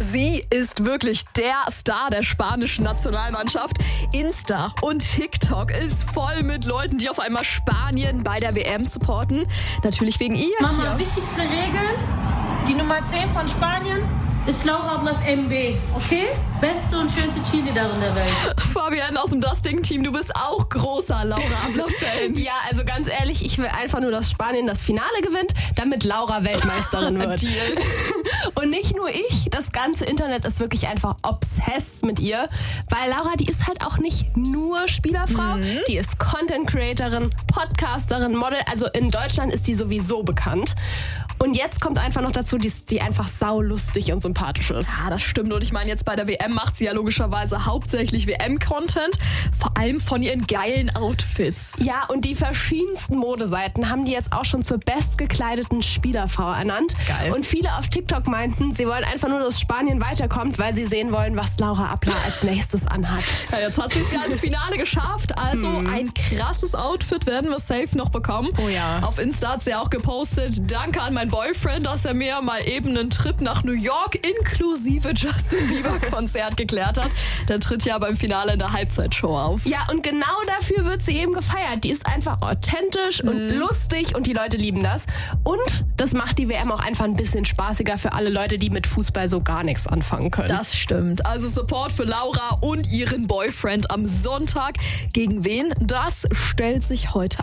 Sie ist wirklich der Star der spanischen Nationalmannschaft. Insta und TikTok ist voll mit Leuten, die auf einmal Spanien bei der WM supporten. Natürlich wegen ihr. Mama, wichtigste Regel, die Nummer 10 von Spanien ist Laura Blas MB, okay? Beste und schönste Cheerleaderin der Welt. Fabienne aus dem Dusting-Team, du bist auch großer Laura Abler-Fan. Ja, also ganz ehrlich, ich will einfach nur, dass Spanien das Finale gewinnt, damit Laura Weltmeisterin wird. Deal. Und nicht nur ich, das ganze Internet ist wirklich einfach obsessed mit ihr, weil Laura, die ist halt auch nicht nur Spielerfrau, die ist Content-Creatorin, Podcasterin, Model, also in Deutschland ist die sowieso bekannt. Und jetzt kommt einfach noch dazu, dass die einfach saulustig und sympathisch ist. Ja, das stimmt. Und ich meine, jetzt bei der WM macht sie ja logischerweise hauptsächlich WM-Content, vor allem von ihren geilen Outfits. Ja, und die verschiedensten Modeseiten haben die jetzt auch schon zur bestgekleideten Spielerfrau ernannt. Geil. Und viele auf TikTok meinten, sie wollen einfach nur, dass Spanien weiterkommt, weil sie sehen wollen, was Laura Abler als nächstes anhat. Ja, jetzt hat sie es ja ins Finale geschafft. Also ein krasses Outfit werden wir safe noch bekommen. Oh ja. Auf Insta hat sie auch gepostet, danke an meinen Boyfriend, dass er mir mal eben einen Trip nach New York inklusive Justin Bieber Konzert geklärt hat. Der tritt ja beim Finale in der Halbzeitshow auf. Ja, und genau dafür wird sie eben gefeiert. Die ist einfach authentisch und lustig und die Leute lieben das. Und das macht die WM auch einfach ein bisschen spaßiger für alle Leute, die mit Fußball so gar nichts anfangen können. Das stimmt. Also Support für Laura und ihren Boyfriend am Sonntag. Gegen wen? Das stellt sich heute